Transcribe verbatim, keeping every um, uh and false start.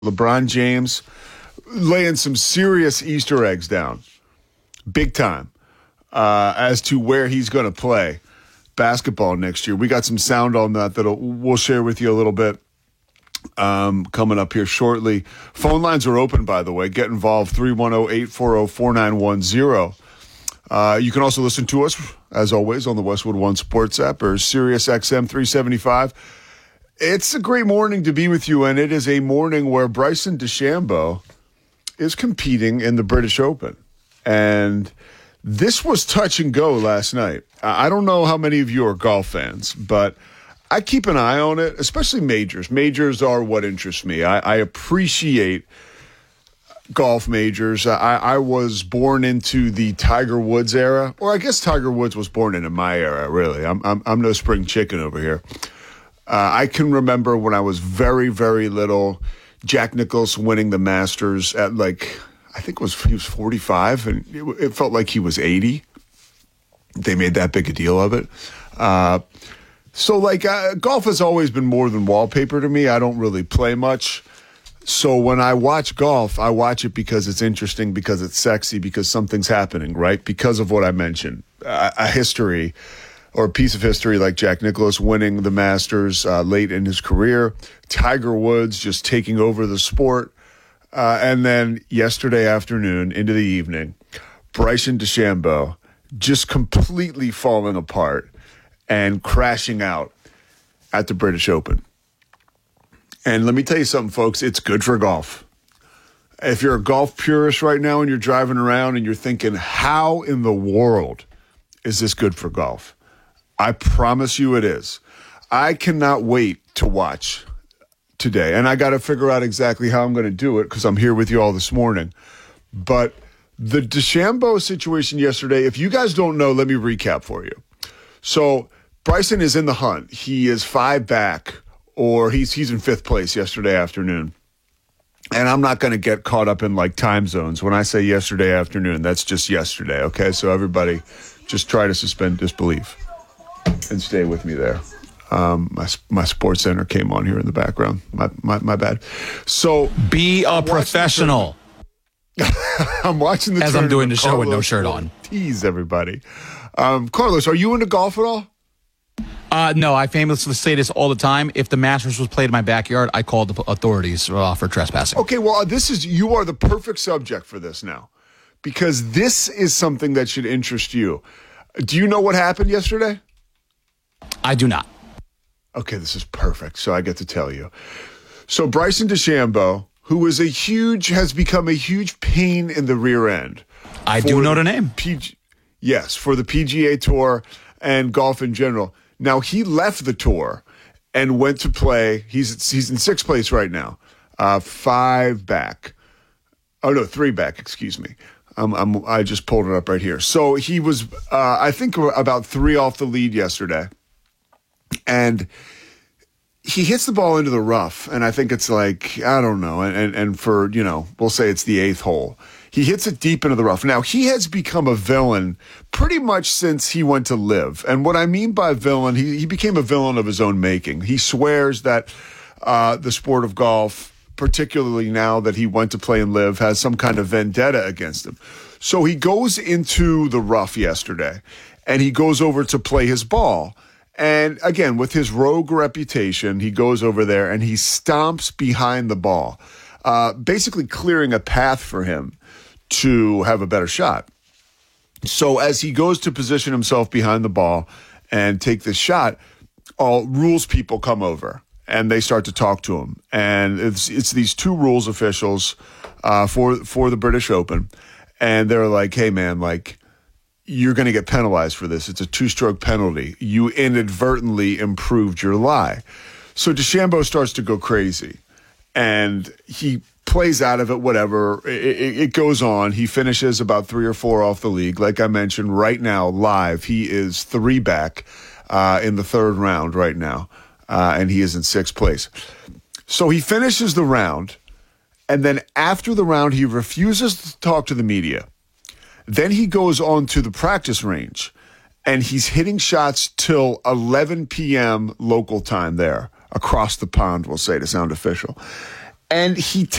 LeBron James laying some serious Easter eggs down, big time, uh, as to where he's going to play basketball next year. We got some sound on that that we'll share with you a little bit um, coming up here shortly. Phone lines are open, by the way. Get involved, three one zero, eight four zero, four nine one zero. Uh, you can also listen to us, as always, on the Westwood One Sports app or Sirius X M three seventy-five. It's a great morning to be with you, and it is a morning where Bryson DeChambeau is competing in the British Open. And this was touch and go last night. I don't know how many of you are golf fans, but I keep an eye on it, especially majors. Majors are what interests me. I, I appreciate golf majors. I, I was born into the Tiger Woods era, or I guess Tiger Woods was born into my era, really. I'm, I'm, I'm no spring chicken over here. Uh, I can remember when I was very, very little, Jack Nicklaus winning the Masters at like, I think it was he was forty-five, and it, it felt like he was eighty. They made that big a deal of it. Uh, so like uh, golf has always been more than wallpaper to me. I don't really play much. So when I watch golf, I watch it because it's interesting, because it's sexy, because something's happening, right? Because of what I mentioned, a, a history or a piece of history like Jack Nicklaus winning the Masters uh, late in his career, Tiger Woods just taking over the sport, uh, and then yesterday afternoon into the evening, Bryson DeChambeau just completely falling apart and crashing out at the British Open. And let me tell you something, folks, it's good for golf. If you're a golf purist right now and you're driving around and you're thinking, how in the world is this good for golf? I promise you it is. I cannot wait to watch today. And I got to figure out exactly how I'm going to do it because I'm here with you all this morning. But the DeChambeau situation yesterday, if you guys don't know, let me recap for you. So Bryson is in the hunt. He is five back, or he's he's in fifth place yesterday afternoon. And I'm not going to get caught up in like time zones. When I say yesterday afternoon, that's just yesterday, okay? So everybody just try to suspend disbelief and stay with me there. Um, my my Sports Center came on here in the background. My my, my bad. So be a I'm professional. I'm watching the as I'm doing the show with no shirt on. Tease everybody. Um, Carlos, are you into golf at all? Uh, no, I famously say this all the time. If the Masters was played in my backyard, I called the authorities uh, for trespassing. Okay, well, this is you are the perfect subject for this now, because this is something that should interest you. Do you know what happened yesterday? I do not. Okay, this is perfect. So I get to tell you. So Bryson DeChambeau, who is a huge, has become a huge pain in the rear end. I do know the name. P G, yes, for the P G A Tour and golf in general. Now, he left the tour and went to play. He's he's in sixth place right now, uh, five back. Oh, no, three back, excuse me. I'm, I'm, I just pulled it up right here. So he was, uh, I think, about three off the lead yesterday. And he hits the ball into the rough, and I think it's like, I don't know, and, and for, you know, we'll say it's the eighth hole. He hits it deep into the rough. Now, he has become a villain pretty much since he went to live. And what I mean by villain, he, he became a villain of his own making. He swears that uh, the sport of golf, particularly now that he went to play and live, has some kind of vendetta against him. So he goes into the rough yesterday, and he goes over to play his ball. And again, with his rogue reputation, he goes over there and he stomps behind the ball, uh, basically clearing a path for him to have a better shot. So as he goes to position himself behind the ball and take this shot, all rules people come over and they start to talk to him. And it's it's these two rules officials uh, for for the British Open, and they're like, "Hey, man, like, you're going to get penalized for this. It's a two-stroke penalty. You inadvertently improved your lie." So DeChambeau starts to go crazy, and he plays out of it, whatever. It, it, it goes on. He finishes about three or four off the league. Like I mentioned, right now, live, he is three back uh, in the third round right now, uh, and he is in sixth place. So he finishes the round, and then after the round, he refuses to talk to the media. Then he goes on to the practice range, and he's hitting shots till eleven p.m. local time there, across the pond, we'll say, to sound official. And he